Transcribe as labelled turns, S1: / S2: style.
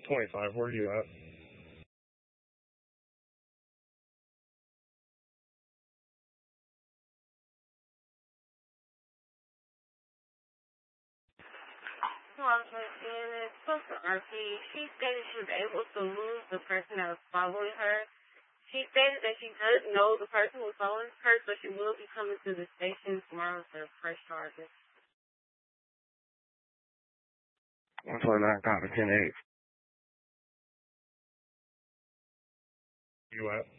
S1: 25. Where are you at?
S2: Well, and spoke to Auntie. She stated she was able to lose the person that was following her. She stated that she does know the person was following her, so she will be coming to the station tomorrow for fresh charges.
S1: 129, copy 10-8. You at?